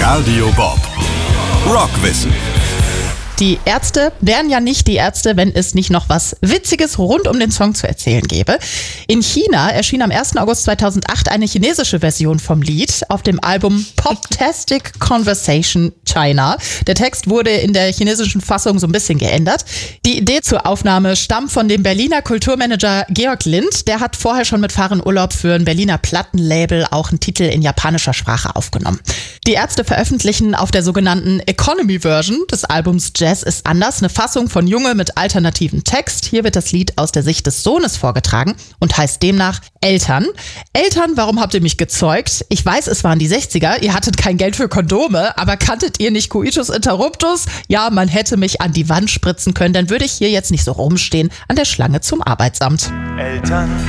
Radio Bob. Rockwissen. Die Ärzte wären ja nicht die Ärzte, wenn es nicht noch was Witziges rund um den Song zu erzählen gäbe. In China erschien am 1. August 2008 eine chinesische Version vom Lied auf dem Album Poptastic Conversation China. Der Text wurde in der chinesischen Fassung so ein bisschen geändert. Die Idee zur Aufnahme stammt von dem Berliner Kulturmanager Georg Lind. Der hat vorher schon mit Fahren Urlaub für ein Berliner Plattenlabel auch einen Titel in japanischer Sprache aufgenommen. Die Ärzte veröffentlichen auf der sogenannten Economy Version des Albums Jazz ist anders eine Fassung von Junge mit alternativem Text. Hier wird das Lied aus der Sicht des Sohnes vorgetragen und heißt demnach Eltern. Eltern, warum habt ihr mich gezeugt? Ich weiß, es waren die 60er, ihr hattet kein Geld für Kondome, aber kanntet ihr nicht Coitus Interruptus? Ja, man hätte mich an die Wand spritzen können, dann würde ich hier jetzt nicht so rumstehen an der Schlange zum Arbeitsamt. Eltern.